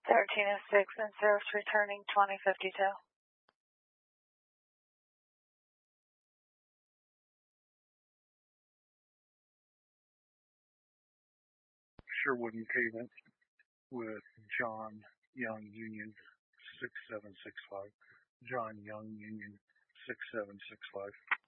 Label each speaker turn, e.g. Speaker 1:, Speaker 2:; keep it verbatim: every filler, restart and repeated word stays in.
Speaker 1: thirteen oh six and service returning twenty fifty-two.
Speaker 2: Sherwood and Pavement with John Young Union six seven six five. John Young Union six seven six five.